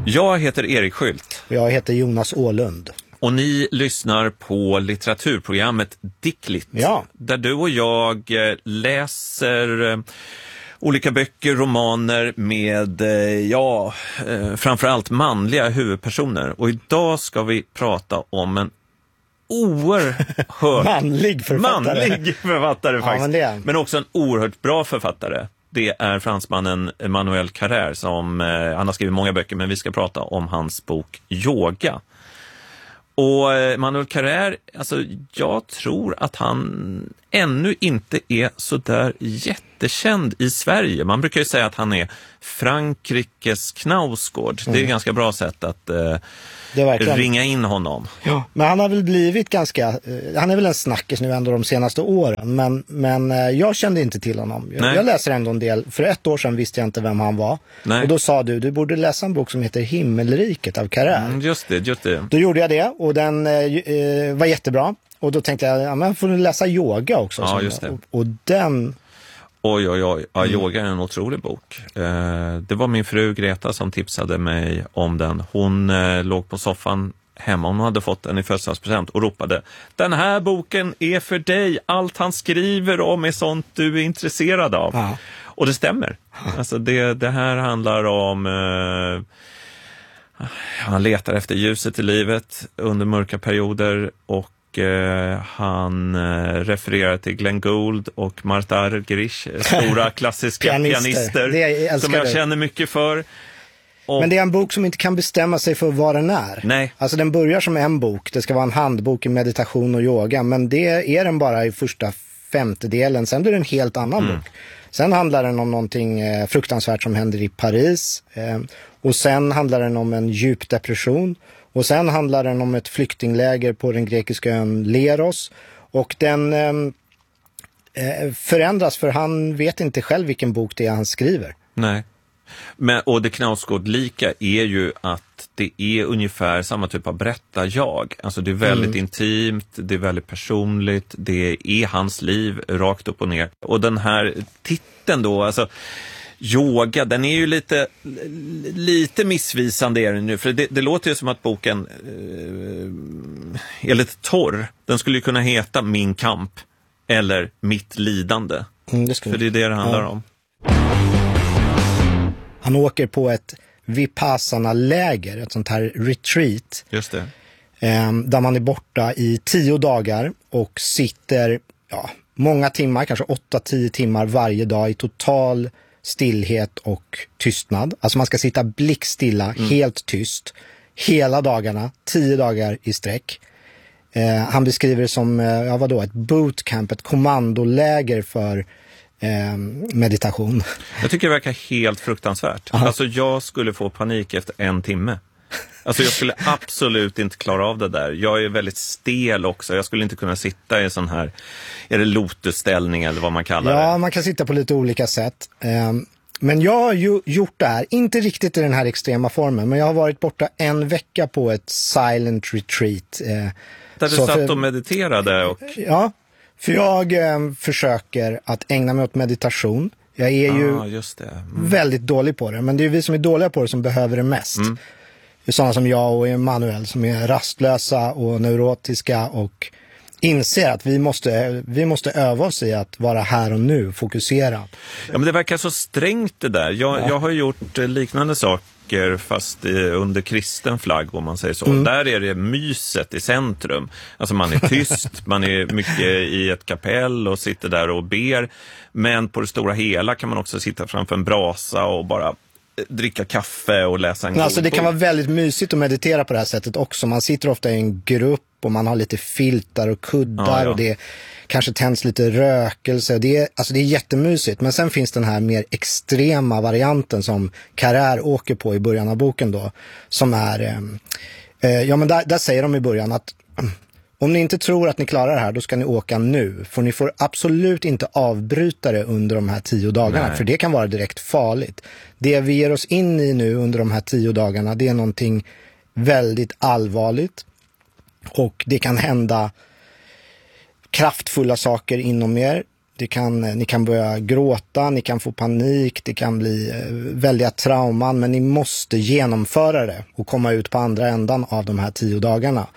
Jag heter Erik Skylt. Jag heter Jonas Åhlund. Och ni lyssnar på litteraturprogrammet Dickligt. Ja. Där du och jag läser olika böcker, romaner med, framförallt manliga huvudpersoner. Och idag ska vi prata om en oerhört manlig författare faktiskt. Men också en oerhört bra författare. Det är fransmannen Emmanuel Carrère som, han har skrivit många böcker, men vi ska prata om hans bok Yoga. Och Emmanuel Carrère, alltså jag tror att han ännu inte är så där jättekänd i Sverige. Man brukar ju säga att han är Frankrikes Knausgård. Det är ett ganska bra sätt att ringa in honom. Ja, men han har väl blivit han är väl en snackis nu ändå de senaste åren, men jag kände inte till honom. Jag läser ändå en del. För 1 år sedan visste jag inte vem han var. Nej. Och då sa du borde läsa en bok som heter Himmelriket av Carrère. Just det. Då gjorde jag det och den var jättebra. Och då tänkte jag, men får du läsa Yoga också? Ja, just det. Och den... Oj. Ja, Yoga är en otrolig bok. Det var min fru Greta som tipsade mig om den. Hon låg på soffan hemma, hon hade fått den i födelsedagspresent och ropade: den här boken är för dig, allt han skriver om är sånt du är intresserad av. Ja. Och det stämmer. Alltså det här handlar om... han letar efter ljuset i livet under mörka perioder och han refererar till Glenn Gould och Martha Argerich, stora klassiska pianister som jag känner mycket för. Men det är en bok som inte kan bestämma sig för vad den är. Nej. Alltså den börjar som en bok, det ska vara en handbok i meditation och yoga, men det är den bara i första 50-delen, sen blir det en helt annan bok. Sen handlar den om någonting fruktansvärt som händer i Paris, och sen handlar den om en djup depression. Och sen handlar den om ett flyktingläger på den grekiska ön Leros. Och den förändras för han vet inte själv vilken bok det är han skriver. Nej. Och det Knausgård-lika är ju att det är ungefär samma typ av berättarjag. Alltså det är väldigt intimt, det är väldigt personligt, det är hans liv rakt upp och ner. Och den här titeln då, alltså... Yoga, den är ju lite missvisande är den nu, för det låter ju som att boken är lite torr. Den skulle ju kunna heta Min kamp eller Mitt lidande. För det är det handlar om. Han åker på ett Vipassana-läger, ett sånt här retreat. Just det. Där man är borta i 10 dagar och sitter många timmar, kanske 8-10 timmar varje dag i total stillhet och tystnad. Alltså man ska sitta blickstilla, helt tyst, hela dagarna, 10 dagar i sträck. Han beskriver det som ett bootcamp, ett kommandoläger för meditation. Jag tycker det verkar helt fruktansvärt. Alltså jag skulle få panik efter 1 timme. Alltså jag skulle absolut inte klara av det där. Jag är väldigt stel också. Jag skulle inte kunna sitta i en sån här, är det lotusställning eller vad man kallar det? Ja, man kan sitta på lite olika sätt. Men jag har ju gjort det här, inte riktigt i den här extrema formen, men jag har varit borta 1 vecka på ett silent retreat. Där du satt och mediterade? Ja, för jag försöker att ägna mig åt meditation. Jag är ju väldigt dålig på det, men det är vi som är dåliga på det som behöver det mest. Det är sådana som jag och Emmanuel som är rastlösa och neurotiska och inser att vi måste öva oss i att vara här och nu, fokusera. Ja, men det verkar så strängt det där. Jag har gjort liknande saker fast under kristen flagg, om man säger så. Där är det myset i centrum. Alltså man är tyst, man är mycket i ett kapell och sitter där och ber. Men på det stora hela kan man också sitta framför en brasa och bara dricka kaffe och läsa en god alltså det kan vara väldigt mysigt att meditera på det här sättet också. Man sitter ofta i en grupp och man har lite filtar och kuddar och det kanske tänds lite rökelse. Det är jättemysigt. Men sen finns den här mer extrema varianten som Carrère åker på i början av boken då. Som är, men där säger de i början att om ni inte tror att ni klarar det här, då ska ni åka nu. För ni får absolut inte avbryta det under de här 10 dagarna. Nej. För det kan vara direkt farligt. Det vi ger oss in i nu under de här 10 dagarna, det är någonting väldigt allvarligt. Och det kan hända kraftfulla saker inom er. Ni kan börja gråta, ni kan få panik, det kan bli väldiga trauman, men ni måste genomföra det och komma ut på andra ändan av de här 10 dagarna.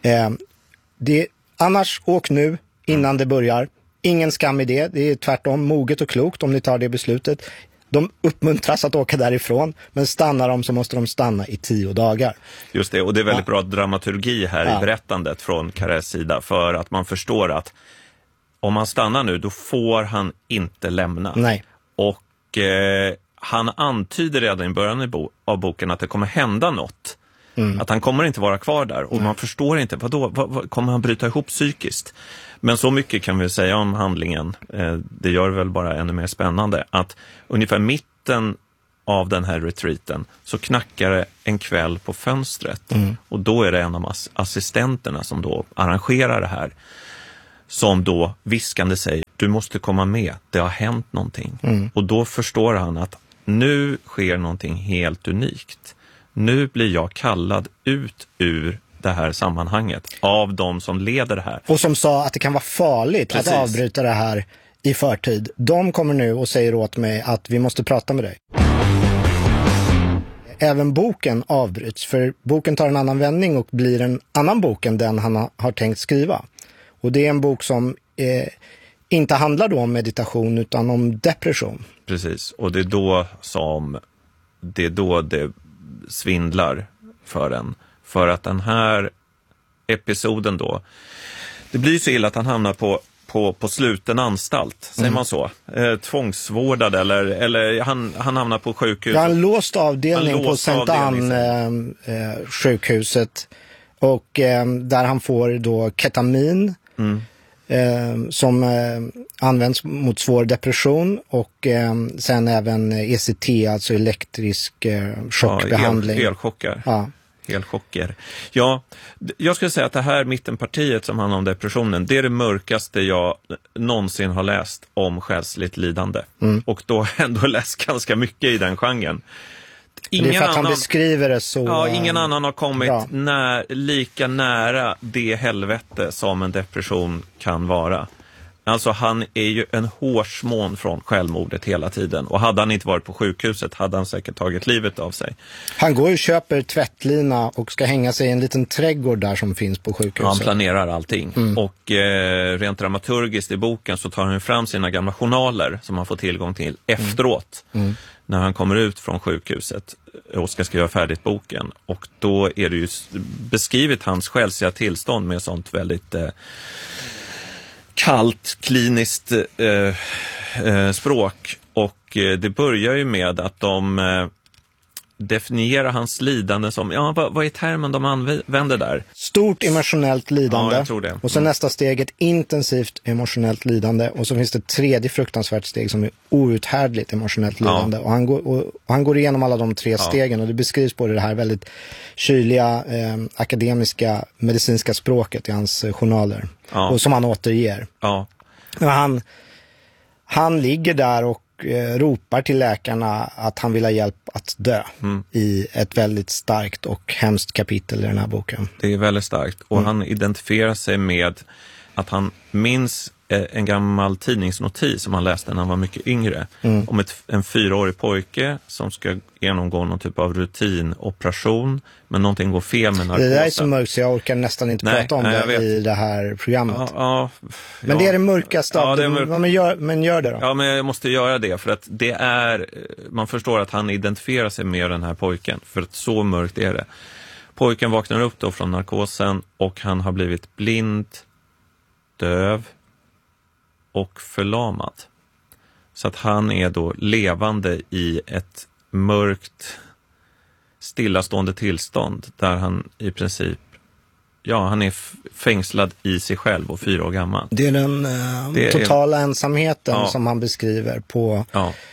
Annars åk nu innan det börjar. Ingen skam i det. Det är tvärtom moget och klokt om ni tar det beslutet. De uppmuntras att åka därifrån, men stannar de så måste de stanna i 10 dagar. Just det, och det är väldigt bra dramaturgi här i berättandet från Carrés sida, för att man förstår att om han stannar nu, då får han inte lämna. Nej. Och han antyder redan i början av boken att det kommer hända något. Att han kommer inte vara kvar där. Och man förstår inte, vad kommer han bryta ihop psykiskt? Men så mycket kan vi säga om handlingen. Det gör väl bara ännu mer spännande. Att ungefär mitten av den här retreaten så knackar det en kväll på fönstret. Och då är det en av assistenterna som då arrangerar det här, som då viskande säger: du måste komma med, det har hänt någonting. Och då förstår han att nu sker någonting helt unikt. Nu blir jag kallad ut ur det här sammanhanget av de som leder det här. Och som sa att det kan vara farligt att avbryta det här i förtid. De kommer nu och säger åt mig att vi måste prata med dig. Även boken avbryts, för boken tar en annan vändning och blir en annan bok än den han har tänkt skriva. Och det är en bok som inte handlar då om meditation utan om depression. Precis, och det är då det svindlar för en. För att den här episoden då, det blir så illa att han hamnar på sluten anstalt, säger man så? Tvångsvårdad eller han hamnar på sjukhus. Ja, en låst avdelning på Saint Anne sjukhuset, och där han får då ketamin som används mot svår depression, och sen även ECT, alltså elektrisk chockbehandling. Elchockar. Ja. Elchocker. Ja, jag skulle säga att det här mittenpartiet som handlar om depressionen, det är det mörkaste jag någonsin har läst om själsligt lidande. Och då har jag ändå läst ganska mycket i den genren. Det är för att han beskriver det så... Ja, ingen annan har kommit lika nära det helvete som en depression kan vara. Alltså han är ju en hårsmån från självmordet hela tiden. Och hade han inte varit på sjukhuset hade han säkert tagit livet av sig. Han går och köper tvättlina och ska hänga sig i en liten trädgård där som finns på sjukhuset. Ja, han planerar allting. Och rent dramaturgiskt i boken så tar han fram sina gamla journaler som han får tillgång till efteråt. När han kommer ut från sjukhuset och ska skriva färdigt boken. Och då är det ju beskrivit hans själsliga tillstånd med sånt väldigt... kallt, kliniskt språk, och det börjar ju med att de definierar hans lidande som, vad är termen de använder där? Stort emotionellt lidande. Ja, jag tror det. Och sen nästa steg, ett intensivt emotionellt lidande, och så finns det ett tredje fruktansvärt steg som är outhärdligt emotionellt lidande. Och han går igenom alla de 3 stegen, och det beskrivs på det här väldigt kyliga akademiska medicinska språket i hans journaler, och som han återger. Han ligger där och ropar till läkarna att han vill ha hjälp att dö i ett väldigt starkt och hemskt kapitel i den här boken. Det är väldigt starkt, och han identifierar sig med att han minns en gammal tidningsnotis som han läste när han var mycket yngre om en 4-årig pojke som ska genomgå någon typ av rutinoperation, men någonting går fel med narkosen. Det där är så mörkt så jag orkar nästan inte prata om det i det här programmet. Men det är det mörkaste av det. Men gör det då. Ja, men jag måste göra det, för att det är, man förstår att han identifierar sig med den här pojken, för att så mörkt är det. Pojken vaknar upp då från narkosen och han har blivit blind, döv och förlamad. Så att han är då levande i ett mörkt, stillastående tillstånd där han i princip, han är fängslad i sig själv och 4 år gammal. Det är den totala ensamheten som han beskriver på...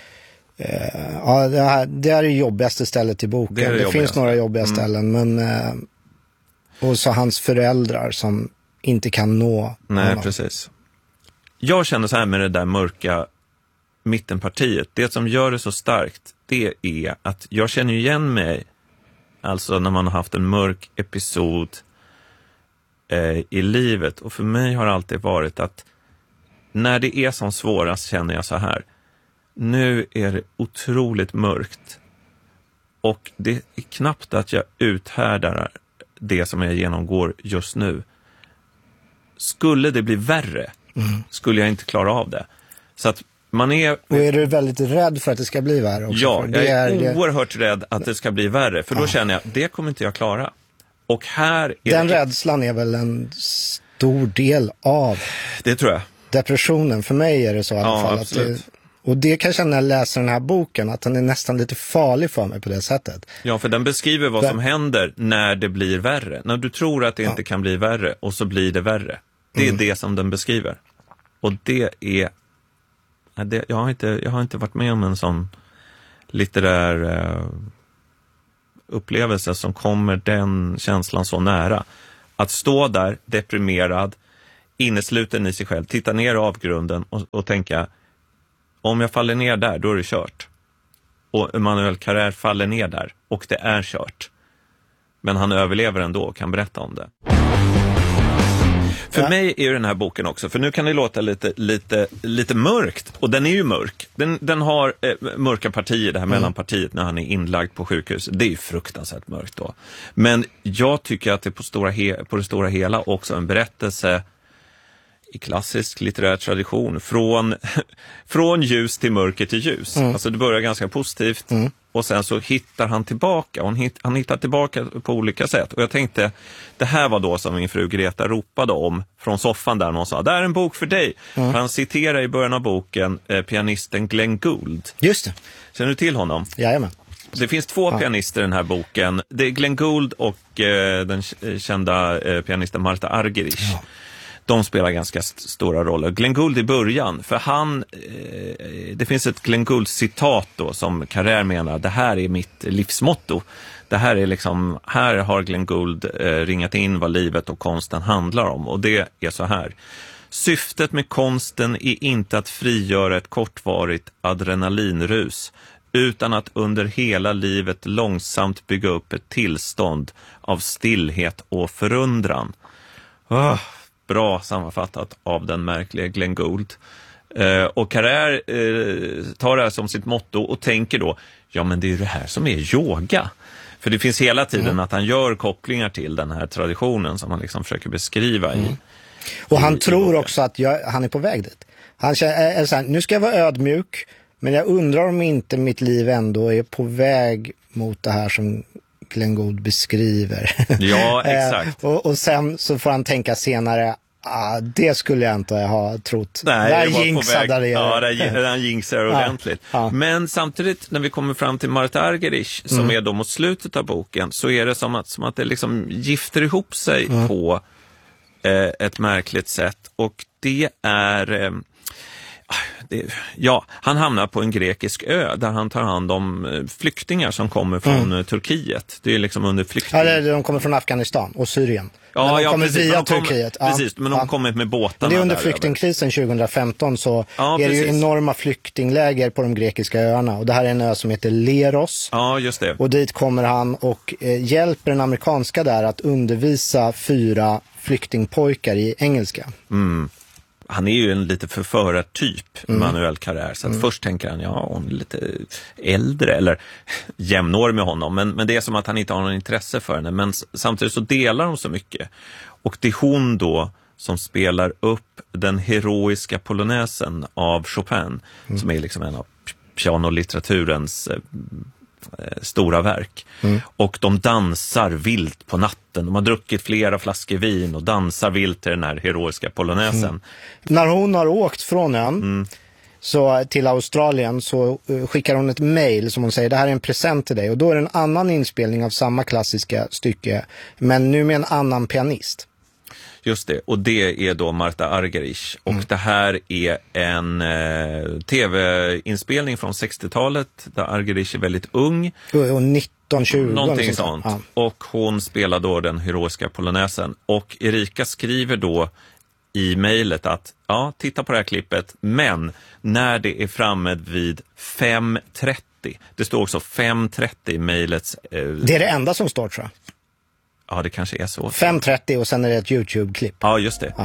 det är det jobbigaste stället i boken. Det finns några jobbiga ställen, men och så hans föräldrar som inte kan nå honom. Precis. Jag känner så här med det där mörka mittenpartiet. Det som gör det så starkt, det är att jag känner igen mig, alltså när man har haft en mörk episod i livet. Och för mig har det alltid varit att när det är som svårast känner jag så här. Nu är det otroligt mörkt. Och det är knappt att jag uthärdar det som jag genomgår just nu. Skulle det bli värre skulle jag inte klara av det. Så att man är... Och är du väldigt rädd för att det ska bli värre också? Ja, jag är oerhört rädd att det ska bli värre. För då känner jag, det kommer inte jag klara. Och här är den rädslan är väl en stor del av det tror jag. Depressionen. För mig är det så i alla fall. Absolut. Och det kan jag känna när jag läser den här boken, att den är nästan lite farlig för mig på det sättet. Ja, för den beskriver vad som händer när det blir värre. När du tror att det inte kan bli värre och så blir det värre. Det är det som den beskriver. Och det är... Jag har inte varit med om en sån litterär upplevelse som kommer den känslan så nära. Att stå där deprimerad, innesluten i sig själv, titta ner i avgrunden och tänka, om jag faller ner där, då är det kört. Och Emmanuel Carrère faller ner där och det är kört. Men han överlever ändå och kan berätta om det. För mig är ju den här boken också, för nu kan det låta lite mörkt, och den är ju mörk. Den har mörka partier, det här mellanpartiet när han är inlagd på sjukhus. Det är ju fruktansvärt mörkt då. Men jag tycker att det på det stora hela också en berättelse i klassisk litterär tradition från ljus till mörker till ljus. Alltså det börjar ganska positivt och sen så hittar han tillbaka. Han hittar tillbaka på olika sätt. Och jag tänkte, det här var då som min fru Greta ropade om från soffan där någon sa, det är en bok för dig. Han citerar i början av boken pianisten Glenn Gould. Just det. Känner du till honom? Jajamän. Det finns två pianister i den här boken. Det är Glenn Gould och den kända pianisten Martha Argerich. Ja. De spelar ganska stora roller. Glenn Gould i början, för det finns ett Glenn Gould-citat då som Carrère menar, det här är mitt livsmotto. Det här är liksom, här har Glenn Gould ringat in vad livet och konsten handlar om. Och det är så här. Syftet med konsten är inte att frigöra ett kortvarigt adrenalinrus, utan att under hela livet långsamt bygga upp ett tillstånd av stillhet och förundran. Bra sammanfattat av den märkliga Glenn Gould. Och Carrère tar det här som sitt motto och tänker då, ja men det är ju det här som är yoga. För det finns hela tiden att han gör kopplingar till den här traditionen som han liksom försöker beskriva i. Och han tror också att han är på väg dit. Han känner så här, nu ska jag vara ödmjuk, men jag undrar om inte mitt liv ändå är på väg mot det här som Glenn Gould beskriver. Ja, exakt. Och sen så får han tänka senare, det skulle jag inte ha trott. Nej, där jinxade det. Ja, där han jinxar ordentligt. Ja. Men samtidigt när vi kommer fram till Martha Argerich som är då mot slutet av boken, så är det som att det liksom gifter ihop sig på ett märkligt sätt. Och det är... han hamnar på en grekisk ö där han tar hand om flyktingar som kommer från Turkiet. Det är liksom under flykting. Ja, de kommer från Afghanistan och Syrien. Ja, de kommer precis, via Turkiet. Precis, men de kommer med båtarna. Det är under flyktingkrisen 2015 så är det ju enorma flyktingläger på de grekiska öarna. Och det här är en ö som heter Leros. Ja, just det. Och dit kommer han och hjälper den amerikanska där att undervisa 4 flyktingpojkar i engelska. Han är ju en lite förförad typ, Emmanuel Carrère. Så att först tänker han, hon är lite äldre eller jämnårig med honom. Men det är som att han inte har någon intresse för henne. Men samtidigt så delar de så mycket. Och det är hon då som spelar upp den heroiska polonäsen av Chopin. Som är liksom en av pianolitteraturens stora verk. Och de dansar vilt på natten. De har druckit flera flaskor vin och dansar vilt till den här heroiska polonäsen. När hon har åkt från ön så till Australien så skickar hon ett mejl som hon säger, det här är en present till dig. Och då är det en annan inspelning av samma klassiska stycke, men nu med en annan pianist. Just det, och det är då Martha Argerich. Och det här är en tv-inspelning från 60-talet där Argerich är väldigt ung. Och 1920. Någonting sånt. Ja. Och hon spelar då den heroiska polonäsen. Och Erika skriver då i mejlet att titta på det här klippet, men när det är framme vid 5:30. Det står också 5:30 i mejlets... Det är det enda som står, tror jag. Ja, det kanske är så. 5:30 och sen är det ett YouTube-klipp. Ja, just det. Ja.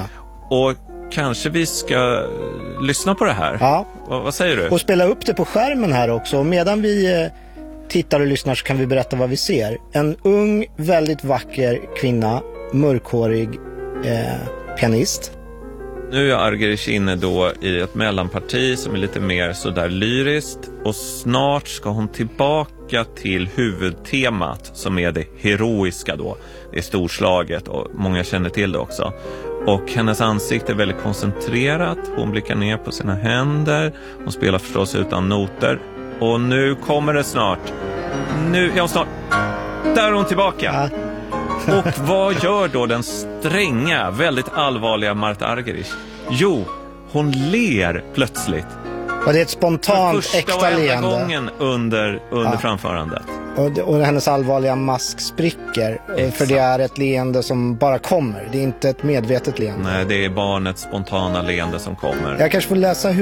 Och kanske vi ska lyssna på det här. Ja. Vad säger du? Och spela upp det på skärmen här också. Och medan vi tittar och lyssnar så kan vi berätta vad vi ser. En ung, väldigt vacker kvinna, mörkhårig pianist. Nu är Argerich inne då i ett mellanparti som är lite mer sådär lyriskt, och snart ska hon tillbaka till huvudtemat som är det heroiska då. Det är storslaget och många känner till det också. Och hennes ansikte är väldigt koncentrerat, hon blickar ner på sina händer, hon spelar förstås utan noter. Och nu kommer det snart. Där är hon tillbaka. Ja. Och vad gör då den stränga, väldigt allvarliga Martha Argerich? Jo, hon ler plötsligt. Och det är ett spontant, äkta leende. Första gången under framförandet. Och hennes allvarliga mask spricker. Exakt. För det är ett leende som bara kommer. Det är inte ett medvetet leende. Nej, det är barnets spontana leende som kommer. Jag kanske får läsa